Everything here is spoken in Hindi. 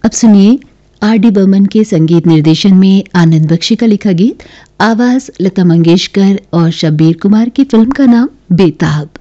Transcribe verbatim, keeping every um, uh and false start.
अब सुनिए आर डी बर्मन के संगीत निर्देशन में आनंद बख्शी का लिखा गीत, आवाज लता मंगेशकर और शब्बीर कुमार की। फिल्म का नाम बेताब।